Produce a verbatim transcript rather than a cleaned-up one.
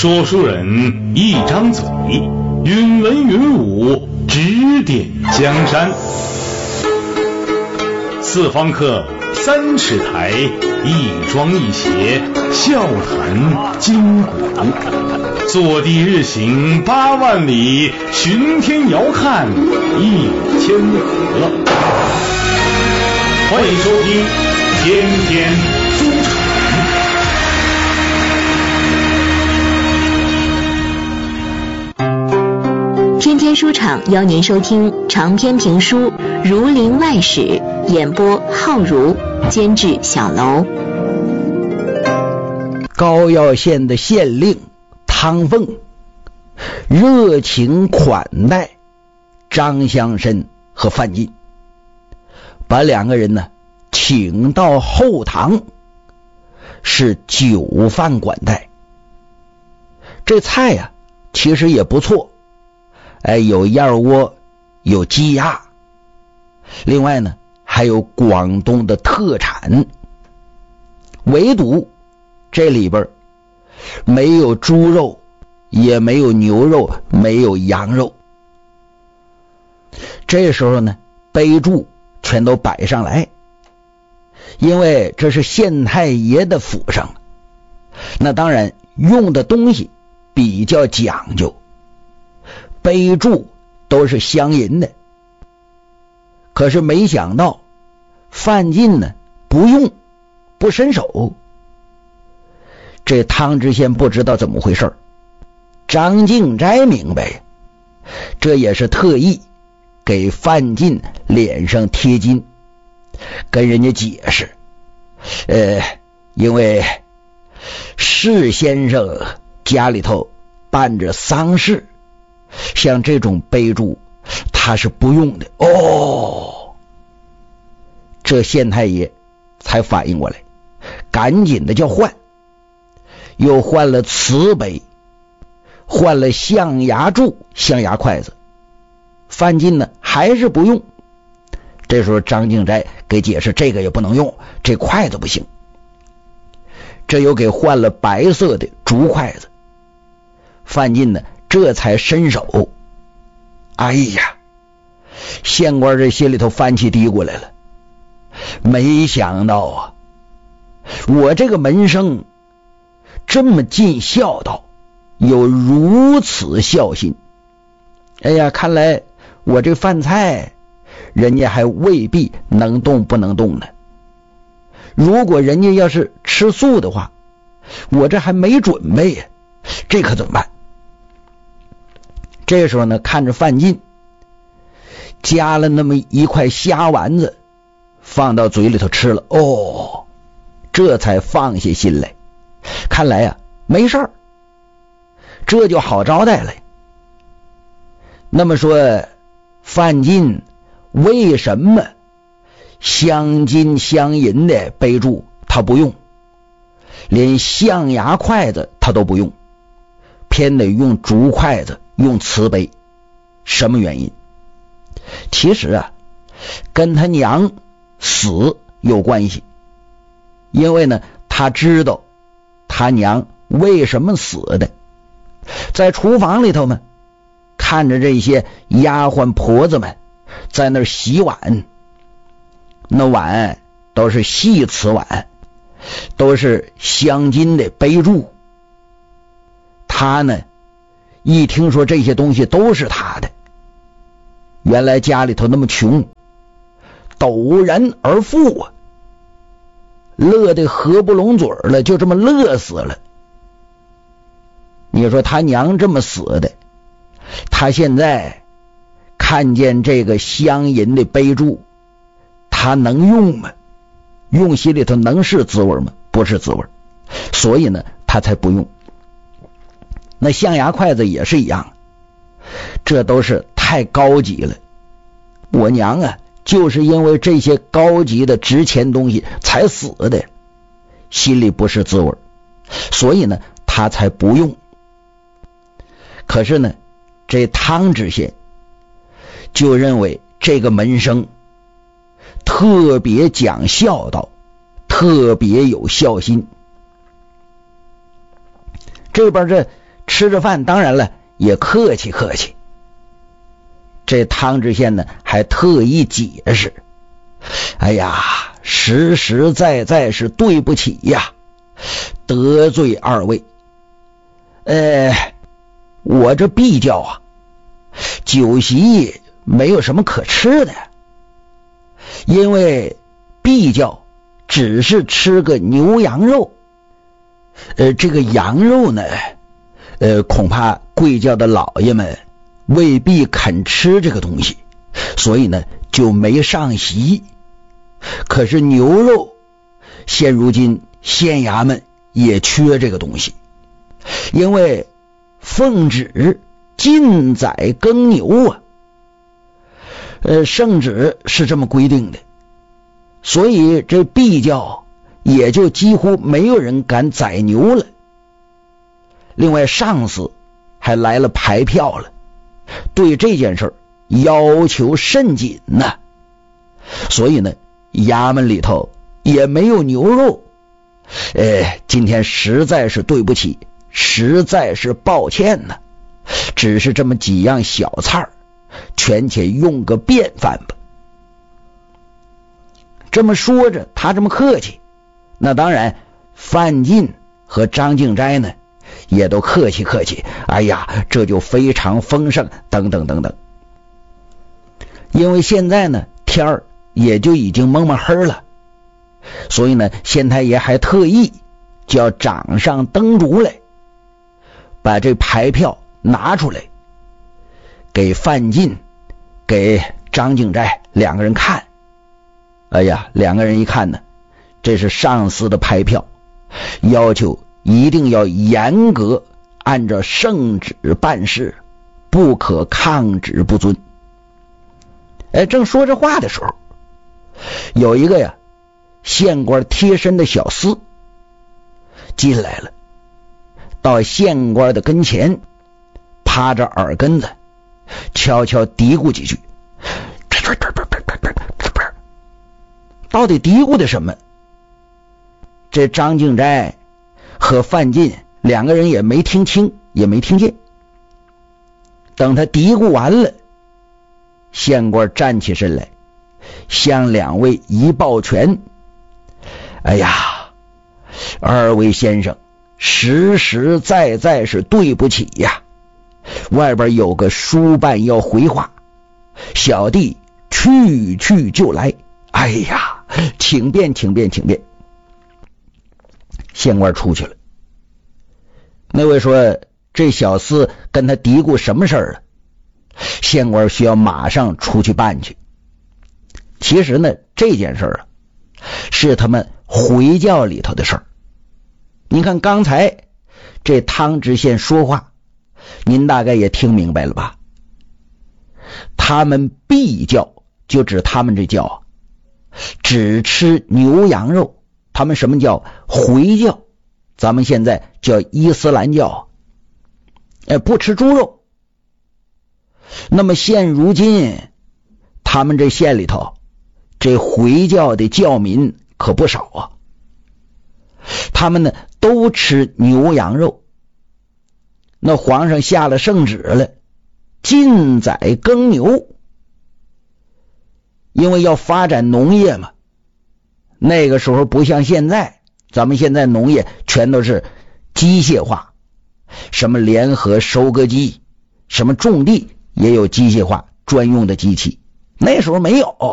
说书人一张嘴，云文云武，指点江山。四方客，三尺台，一庄一谐，笑谈今古。坐地日行八万里，巡天遥看一千河。欢迎收听天天书场。 天天书场邀您收听长篇评书《儒林外史》，演播浩如，监制小楼。 高要县的县令汤凤热情款待张乡绅和范进，把两个人呢请到后堂，是酒饭管待。这菜呀、啊、其实也不错，哎，有燕窝，有鸡鸭，另外呢还有广东的特产，唯独这里边没有猪肉，也没有牛肉，没有羊肉。这时候呢杯箸全都摆上来，因为这是县太爷的府上，那当然用的东西比较讲究，杯箸都是镶银的。可是没想到范进呢不用，不伸手。这汤知县不知道怎么回事，张敬斋明白，这也是特意给范进脸上贴金，跟人家解释，呃，因为施先生家里头办着丧事，像这种杯箸他是不用的。哦，这县太爷才反应过来，赶紧的叫换，又换了瓷杯，换了象牙箸、象牙筷子。范进呢还是不用。这时候张敬斋给解释，这个也不能用，这筷子不行。这又给换了白色的竹筷子。范进呢这才伸手。哎呀，县官这心里头翻起嘀咕来了，没想到啊，我这个门生这么尽孝道，有如此孝心。哎呀，看来我这饭菜人家还未必能动不能动呢。如果人家要是吃素的话，我这还没准备呀，这可怎么办？这时候呢，看着范进夹了那么一块虾丸子放到嘴里头吃了，哦，这才放下心来。看来呀、啊、没事儿，这就好招待了。那么说范进为什么镶金镶银的杯箸他不用，连象牙筷子他都不用，偏得用竹筷子，用瓷杯？什么原因？其实啊跟他娘死有关系。因为呢他知道他娘为什么死的。在厨房里头嘛，看着这些丫鬟婆子们在那儿洗碗，那碗都是细瓷碗，都是镶金的杯箸。他呢一听说这些东西都是他的，原来家里头那么穷，陡然而富啊，乐得合不拢嘴了，就这么乐死了。你说他娘这么死的，他现在看见这个镶银的杯箸，他能用吗？用心里头能是滋味吗？不是滋味，所以呢他才不用。那象牙筷子也是一样，这都是太高级了。我娘啊就是因为这些高级的值钱东西才死的，心里不是滋味，所以呢他才不用。可是呢这汤知县就认为这个门生特别讲孝道，特别有孝心。这边这吃着饭当然了也客气客气。这汤知县呢还特意解释，哎呀，实实在在是对不起呀，得罪二位。呃，我这毕教啊，酒席没有什么可吃的，因为毕教只是吃个牛羊肉，呃，这个羊肉呢，呃，恐怕贵教的老爷们未必肯吃这个东西，所以呢就没上席。可是牛肉现如今县衙门也缺这个东西，因为奉旨禁宰耕牛啊，呃，圣旨是这么规定的，所以这毕教也就几乎没有人敢宰牛了。另外上司还来了排票了，对这件事要求甚紧呢、啊，所以呢衙门里头也没有牛肉。呃，今天实在是对不起，实在是抱歉呢，只是这么几样小菜，权且用个便饭吧。这么说着，他这么客气，那当然范进和张敬斋呢也都客气客气，哎呀，这就非常丰盛等等等等。因为现在呢天儿也就已经蒙蒙黑了，所以呢县太爷还特意叫掌上灯烛来，把这牌票拿出来给范进给张敬斋两个人看。哎呀，两个人一看呢，这是上司的牌票，要求一定要严格按照圣旨办事，不可抗旨不遵。哎，正说这话的时候，有一个呀县官贴身的小厮进来了，到县官的跟前，趴着耳根子悄悄嘀咕几句，到底嘀咕的什么？这张敬斋和范进两个人也没听清，也没听见。等他嘀咕完了，县官站起身来，向两位一抱拳，哎呀，二位先生实实在在是对不起呀，外边有个书办要回话，小弟去去就来，哎呀，请便请便请便。县官出去了。那位说这小厮跟他嘀咕什么事儿了，县官需要马上出去办去。其实呢这件事儿啊是他们回教里头的事儿。您看刚才这汤知县说话，您大概也听明白了吧？他们毕教就指他们这教啊，只吃牛羊肉，他们什么叫回教？咱们现在叫伊斯兰教，哎，不吃猪肉。那么现如今他们这县里头这回教的教民可不少啊，他们呢都吃牛羊肉。那皇上下了圣旨了，禁宰耕牛，因为要发展农业嘛。那个时候不像现在，咱们现在农业全都是机械化，什么联合收割机，什么种地也有机械化专用的机器，那时候没有。